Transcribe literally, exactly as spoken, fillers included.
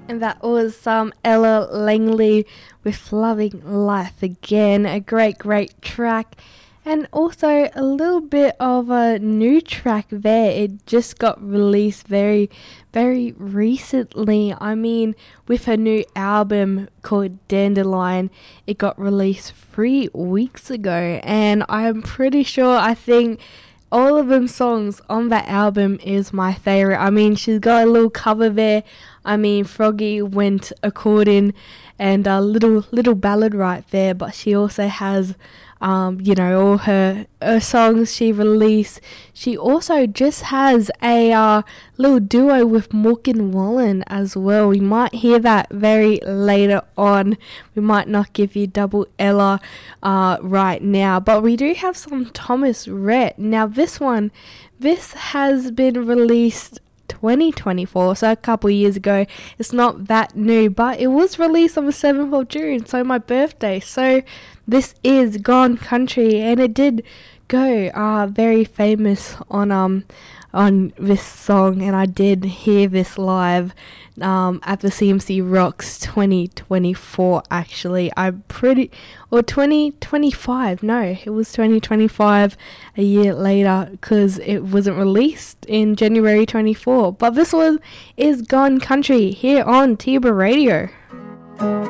And that was um, Ella Langley with Loving Life Again. A great, great track. And also a little bit of a new track there. It just got released very, very recently. I mean, with her new album called Dandelion, it got released three weeks ago. And I'm pretty sure, I think all of them songs on that album is my favorite. I mean, she's got a little cover there. I mean, Froggy went according and a little little ballad right there, but she also has, um, you know, all her, her songs she released. She also just has a uh, little duo with Morgan Wallen as well. We might hear that very later on. We might not give you double Ella uh, right now, but we do have some Thomas Rhett. Now this one, this has been released twenty twenty-four, so a couple years ago. It's not that new, but it was released on the seventh of June, so my birthday. So this is Gone Country, and it did go uh very famous on um on this song, and I did hear this live um at the C M C Rocks twenty twenty-four. Actually, I'm pretty or twenty twenty-five. No, it was twenty twenty-five, a year later, because it wasn't released in January twenty-four. But this one is Gone Country here on Tiba Radio.